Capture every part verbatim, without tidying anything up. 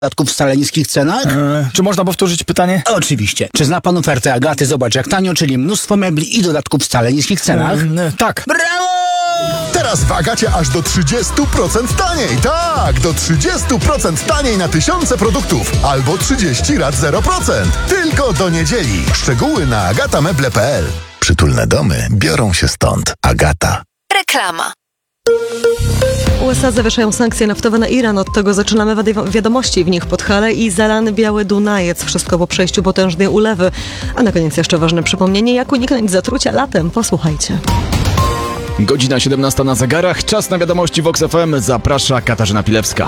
dodatków w wcale niskich cenach? Eee, czy można powtórzyć pytanie? Oczywiście. Czy zna pan ofertę Agaty? Zobacz jak tanio, czyli mnóstwo mebli i dodatków w wcale niskich cenach? Eee, tak. Brawo! Teraz w Agacie aż do trzydzieści procent taniej. Tak, do trzydzieści procent taniej na tysiące produktów. Albo trzydzieści rat zero procent. Tylko do niedzieli. Szczegóły na agatameble kropka p l. Przytulne domy biorą się stąd. Agata. Reklama. U S A zawieszają sankcje naftowe na Iran. Od tego zaczynamy wiadomości. W nich Podhale i zalany Biały Dunajec. Wszystko po przejściu potężnej ulewy. A na koniec jeszcze ważne przypomnienie, jak uniknąć zatrucia latem. Posłuchajcie. Godzina siedemnasta na zegarach. Czas na wiadomości Vox F M. Zaprasza Katarzyna Pilewska.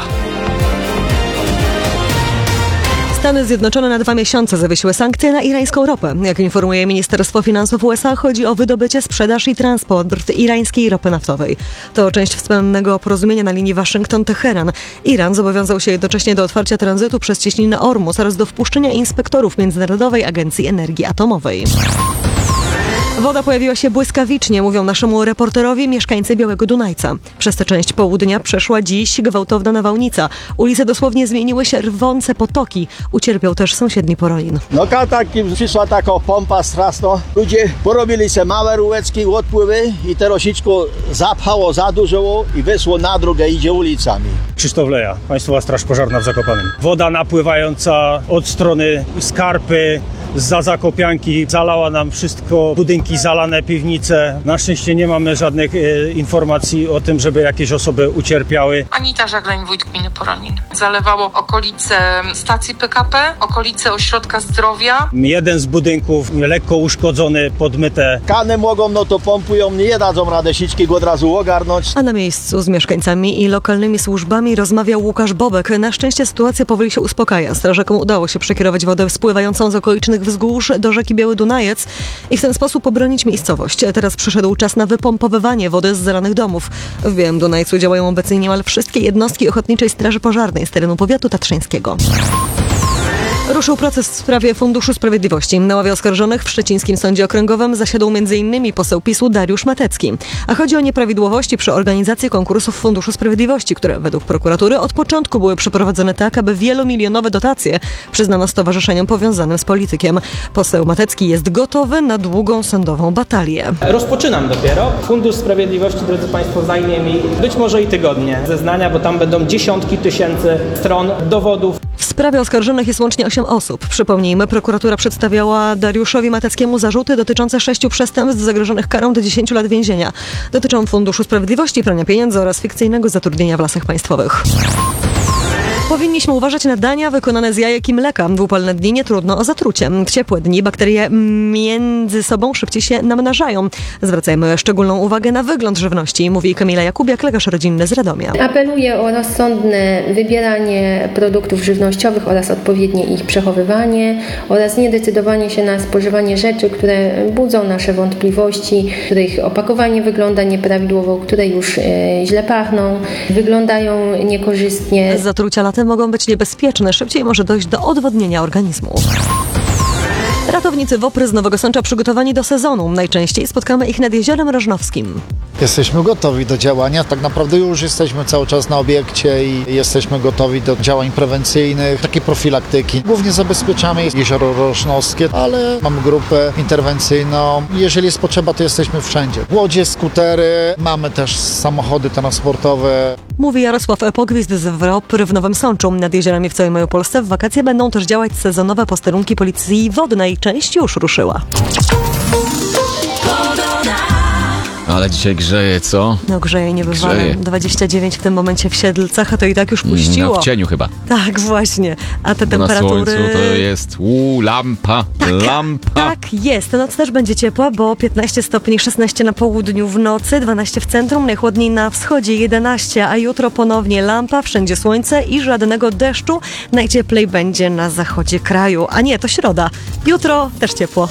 Stany Zjednoczone na dwa miesiące zawiesiły sankcje na irańską ropę. Jak informuje Ministerstwo Finansów U S A, chodzi o wydobycie, sprzedaż i transport irańskiej ropy naftowej. To część wspólnego porozumienia na linii Waszyngton-Teheran. Iran zobowiązał się jednocześnie do otwarcia tranzytu przez cieśninę Ormus oraz do wpuszczenia inspektorów Międzynarodowej Agencji Energii Atomowej. Woda pojawiła się błyskawicznie, mówią naszemu reporterowi mieszkańcy Białego Dunajca. Przez tę część południa przeszła dziś gwałtowna nawałnica. Ulice dosłownie zmieniły się rwące potoki. Ucierpiał też sąsiedni Porolin. No taki przyszła taka pompa straszna. Ludzie porobili se małe rureczki, odpływy i te rosiczko zapchało za dużo i wysło na drogę, idzie ulicami. Krzysztof Leja, Państwowa Straż Pożarna w Zakopanem. Woda napływająca od strony Skarpy, zza Zakopianki, zalała nam wszystko, budynki zalane, piwnice. Na szczęście nie mamy żadnych e, informacji o tym, żeby jakieś osoby ucierpiały. Anita Żaglań, wójt gminy Porolin. Zalewało okolice stacji P K P, okolice ośrodka zdrowia. Jeden z budynków lekko uszkodzony, podmyte. Kany mogą, no to pompują, nie dadzą radę sićki go od razu ogarnąć. A na miejscu z mieszkańcami i lokalnymi służbami rozmawiał Łukasz Bobek. Na szczęście sytuacja powoli się uspokaja. Strażakom udało się przekierować wodę spływającą z okolicznych wzgórz do rzeki Biały Dunajec i w ten sposób obronić miejscowość. Teraz przyszedł czas na wypompowywanie wody z zalanych domów. W Białym Dunajcu działają obecnie niemal wszystkie jednostki Ochotniczej Straży Pożarnej z terenu powiatu tatrzańskiego. Ruszył proces w sprawie Funduszu Sprawiedliwości. Na ławie oskarżonych w Szczecińskim Sądzie Okręgowym zasiadł między innymi poseł PiSu Dariusz Matecki. A chodzi o nieprawidłowości przy organizacji konkursów Funduszu Sprawiedliwości, które według prokuratury od początku były przeprowadzone tak, aby wielomilionowe dotacje przyznano stowarzyszeniom powiązanym z politykiem. Poseł Matecki jest gotowy na długą sądową batalię. Rozpoczynam dopiero. Fundusz Sprawiedliwości, drodzy Państwo, zajmie mi być może i tygodnie zeznania, bo tam będą dziesiątki tysięcy stron dowodów. W sprawie oskarżonych jest łącznie osiem osób. Przypomnijmy, prokuratura przedstawiała Dariuszowi Mateckiemu zarzuty dotyczące sześciu przestępstw zagrożonych karą do dziesięciu lat więzienia. Dotyczą Funduszu Sprawiedliwości, prania pieniędzy oraz fikcyjnego zatrudnienia w Lasach Państwowych. Powinniśmy uważać na dania wykonane z jajek i mleka. W upalne dni nie trudno o zatrucie. W ciepłe dni bakterie między sobą szybciej się namnażają. Zwracajmy szczególną uwagę na wygląd żywności, mówi Kamila Jakubiak, lekarz rodzinny z Radomia. Apeluję o rozsądne wybieranie produktów żywnościowych oraz odpowiednie ich przechowywanie oraz niedecydowanie się na spożywanie rzeczy, które budzą nasze wątpliwości, których opakowanie wygląda nieprawidłowo, które już e, źle pachną, wyglądają niekorzystnie. Zatrucia latem mogą być niebezpieczne. Szybciej może dojść do odwodnienia organizmu. Ratownicy WOPR z Nowego Sącza przygotowani do sezonu. Najczęściej spotkamy ich nad Jeziorem Rożnowskim. Jesteśmy gotowi do działania. Tak naprawdę już jesteśmy cały czas na obiekcie i jesteśmy gotowi do działań prewencyjnych, takiej profilaktyki. Głównie zabezpieczamy Jezioro Rożnowskie, ale mamy grupę interwencyjną. Jeżeli jest potrzeba, to jesteśmy wszędzie. Łodzie, skutery, mamy też samochody transportowe. Mówi Jarosław Pogwizd z WOPR w Nowym Sączu. Nad jeziorami w całej Małopolsce w wakacje będą też działać sezonowe posterunki Policji Wodnej. Część już ruszyła. Ale dzisiaj grzeje, co? No grzeje niebywale. Grzeje. dwadzieścia dziewięć w tym momencie w Siedlcach, a to i tak już puściło. No, w cieniu chyba. Tak, właśnie. A te Bo temperatury... na słońcu to jest uu, lampa, tak, lampa. Tak jest. Noc też będzie ciepła, bo piętnaście stopni, szesnaście na południu w nocy, dwanaście w centrum, najchłodniej na wschodzie jedenaście, a jutro ponownie lampa, wszędzie słońce i żadnego deszczu. Najcieplej będzie na zachodzie kraju. A nie, to środa. Jutro też ciepło.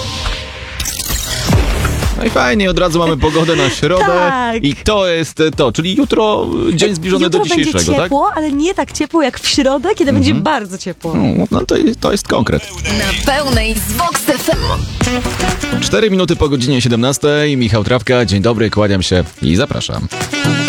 No i fajnie, od razu mamy pogodę na środę. Tak. I to jest to, czyli jutro dzień zbliżony jutro do dzisiejszego, będzie ciepło, tak? Ale nie tak ciepło jak w środę, kiedy mhm. będzie bardzo ciepło. No, no to, to jest konkret. Na pełnej z Vox F M. Cztery minuty po godzinie siedemnastej. Michał Trawka, dzień dobry, kłaniam się i zapraszam.